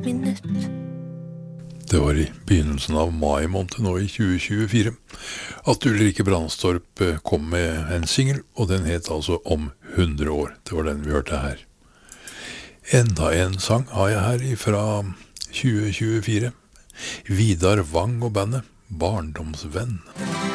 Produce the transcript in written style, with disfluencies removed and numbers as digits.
minutt. Det var i begynnelsen av mai måned nå i 2024 at Ulrikke Brandstorp kom med en single, og den het altså Om 100 år. Det var den vi hørte her. Enda en sang har jeg her fra 2024. Vidar Wang og bandet Barndomsvenn.